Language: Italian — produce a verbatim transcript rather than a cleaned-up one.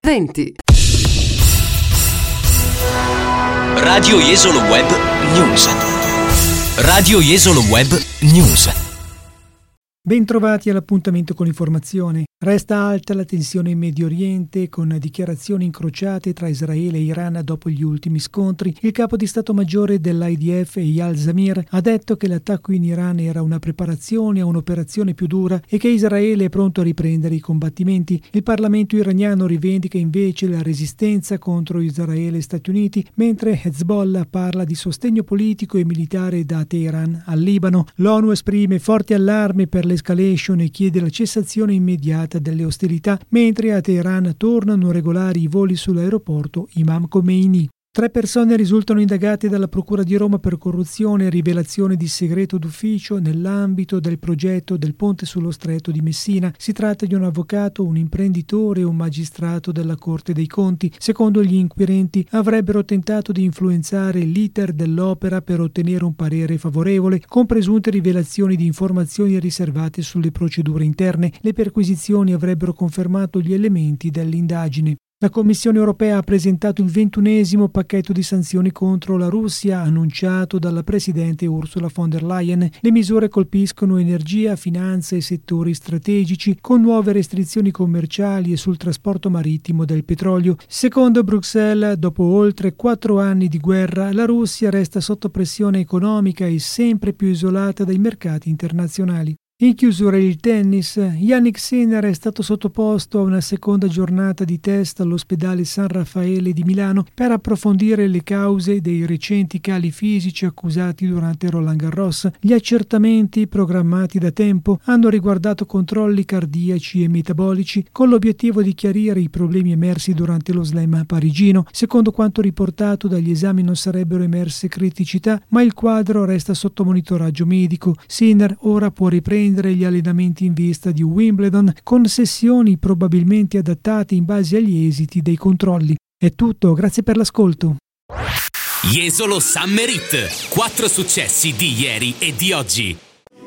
venti. Radio Jesolo Web News. Radio Jesolo Web News. Bentrovati all'appuntamento con l'informazione. Resta alta la tensione in Medio Oriente con dichiarazioni incrociate tra Israele e Iran dopo gli ultimi scontri. Il capo di Stato Maggiore dell'I D F, Eyal Zamir, ha detto che l'attacco in Iran era una preparazione a un'operazione più dura e che Israele è pronto a riprendere i combattimenti. Il Parlamento iraniano rivendica invece la resistenza contro Israele e Stati Uniti, mentre Hezbollah parla di sostegno politico e militare da Teheran al Libano. L'ONU esprime forte allarme per l'escalation e chiede la cessazione immediata delle ostilità, mentre a Teheran tornano regolari i voli sull'aeroporto Imam Khomeini. Tre persone risultano indagate dalla Procura di Roma per corruzione e rivelazione di segreto d'ufficio nell'ambito del progetto del ponte sullo Stretto di Messina. Si tratta di un avvocato, un imprenditore e un magistrato della Corte dei Conti. Secondo gli inquirenti avrebbero tentato di influenzare l'iter dell'opera per ottenere un parere favorevole, con presunte rivelazioni di informazioni riservate sulle procedure interne. Le perquisizioni avrebbero confermato gli elementi dell'indagine. La Commissione europea ha presentato il ventunesimo pacchetto di sanzioni contro la Russia annunciato dalla Presidente Ursula von der Leyen. Le misure colpiscono energia, finanza e settori strategici, con nuove restrizioni commerciali e sul trasporto marittimo del petrolio. Secondo Bruxelles, dopo oltre quattro anni di guerra, la Russia resta sotto pressione economica e sempre più isolata dai mercati internazionali. In chiusura il tennis, Jannik Sinner è stato sottoposto a una seconda giornata di test all'ospedale San Raffaele di Milano per approfondire le cause dei recenti cali fisici accusati durante Roland Garros. Gli accertamenti, programmati da tempo, hanno riguardato controlli cardiaci e metabolici con l'obiettivo di chiarire i problemi emersi durante lo slam parigino. Secondo quanto riportato dagli esami non sarebbero emerse criticità, ma il quadro resta sotto monitoraggio medico. Sinner ora può riprendere gli allenamenti in vista di Wimbledon con sessioni probabilmente adattate in base agli esiti dei controlli. È tutto, grazie per l'ascolto. Jesolo Summer Hit. Quattro successi di ieri e di oggi.